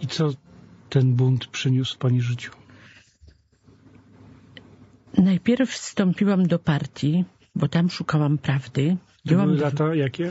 I co ten bunt przyniósł w pani życiu? Najpierw wstąpiłam do partii, bo tam szukałam prawdy. To były lata jakie?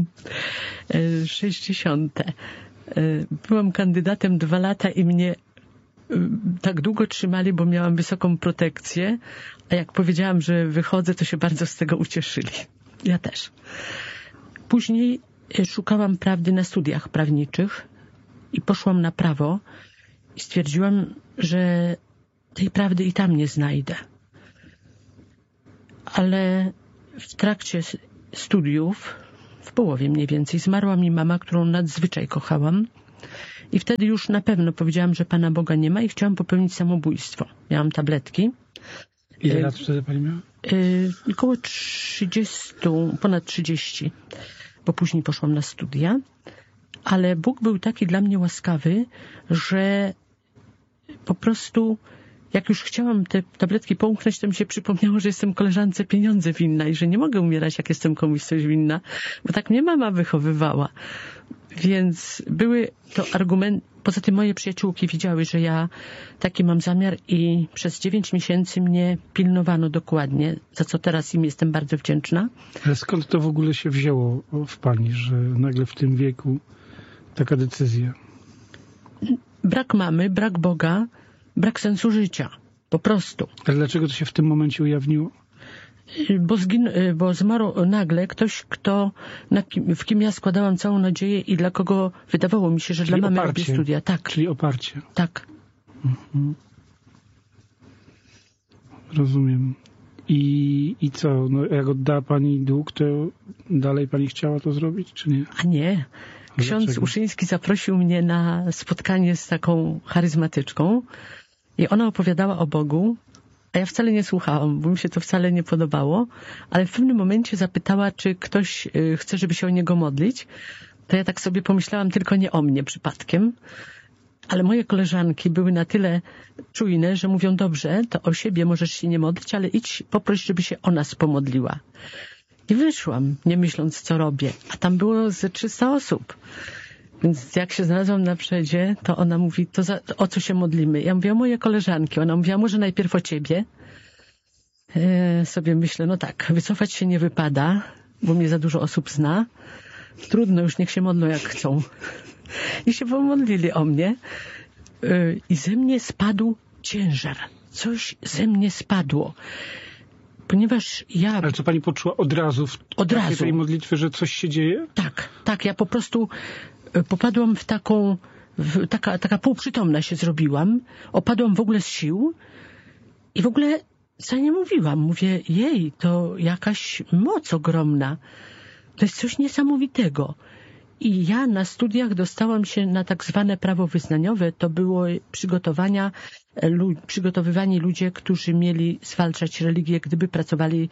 60. Byłam kandydatem 2 lata i mnie tak długo trzymali, bo miałam wysoką protekcję, a jak powiedziałam, że wychodzę, to się bardzo z tego ucieszyli. Ja też. Później szukałam prawdy na studiach prawniczych i poszłam na prawo i stwierdziłam, że tej prawdy i tam nie znajdę. Ale w trakcie studiów, w połowie mniej więcej, zmarła mi mama, którą nadzwyczaj kochałam. I wtedy już na pewno powiedziałam, że Pana Boga nie ma i chciałam popełnić samobójstwo. Miałam tabletki. Ile lat wtedy pani miała? Około 30, ponad 30, bo później poszłam na studia. Ale Bóg był taki dla mnie łaskawy, że po prostu jak już chciałam te tabletki połknąć, to mi się przypomniało, że jestem koleżance pieniądze winna i że nie mogę umierać, jak jestem komuś coś winna, bo tak mnie mama wychowywała. Więc były to argumenty. Poza tym moje przyjaciółki widziały, że ja taki mam zamiar i przez 9 miesięcy mnie pilnowano dokładnie, za co teraz im jestem bardzo wdzięczna. Ale skąd to w ogóle się wzięło w pani, że nagle w tym wieku taka decyzja? Brak mamy, brak Boga, brak sensu życia. Po prostu. Ale dlaczego to się w tym momencie ujawniło? Bo zmarł nagle ktoś, w kim ja składałam całą nadzieję i dla kogo wydawało mi się, że czyli dla mamy oparcie. robię studia. Tak. Czyli oparcie. Tak. Mhm. Rozumiem. I co? No, jak oddała pani dług, to dalej pani chciała to zrobić, czy nie? A nie. Ksiądz Dlaczego? Uszyński zaprosił mnie na spotkanie z taką charyzmatyczką i ona opowiadała o Bogu, a ja wcale nie słuchałam, bo mi się to wcale nie podobało, ale w pewnym momencie zapytała, czy ktoś chce, żeby się o niego modlić. To ja tak sobie pomyślałam, tylko nie o mnie przypadkiem. Ale moje koleżanki były na tyle czujne, że mówią, dobrze, to o siebie możesz się nie modlić, ale idź, poproś, żeby się o nas pomodliła. I wyszłam, nie myśląc, co robię. A tam było ze 300 osób. Więc jak się znalazłam na przedzie, to ona mówi, o co się modlimy? Ja mówię, o moje koleżanki. Ona mówi, a może najpierw o ciebie? Sobie myślę, no tak, wycofać się nie wypada, bo mnie za dużo osób zna. Trudno, już niech się modlą jak chcą. I się pomodlili o mnie. I ze mnie spadł ciężar. Coś ze mnie spadło. Ponieważ ja... Ale co pani poczuła od razu w tej modlitwie, że coś się dzieje? Tak. Ja po prostu popadłam w taką... Taka półprzytomna się zrobiłam. Opadłam w ogóle z sił. I w ogóle co nie mówiłam. Mówię, jej, to jakaś moc ogromna. To jest coś niesamowitego. I ja na studiach dostałam się na tak zwane prawo wyznaniowe. To było przygotowywani ludzie, którzy mieli zwalczać religię, gdyby pracowali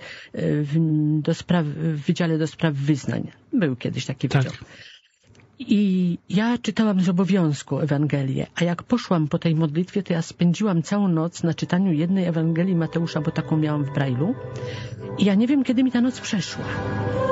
w Wydziale do Spraw Wyznań. Był kiedyś taki wydział. I ja czytałam z obowiązku Ewangelię, a jak poszłam po tej modlitwie, to ja spędziłam całą noc na czytaniu jednej Ewangelii Mateusza, bo taką miałam w Brajlu. I ja nie wiem, kiedy mi ta noc przeszła.